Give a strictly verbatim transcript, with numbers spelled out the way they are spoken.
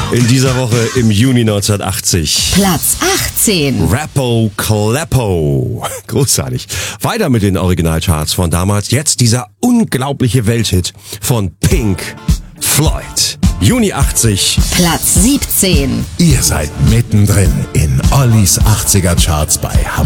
In dieser Woche im Juni neunzehnhundertachtzig. Platz achtzehn. Rappo Kleppo. Großartig. Weiter mit den Originalcharts von damals. Jetzt dieser unglaubliche Welthit von Pink Floyd. Juni achtzig. Platz siebzehn. Ihr seid mittendrin in Ollis achtziger Charts bei Hammer.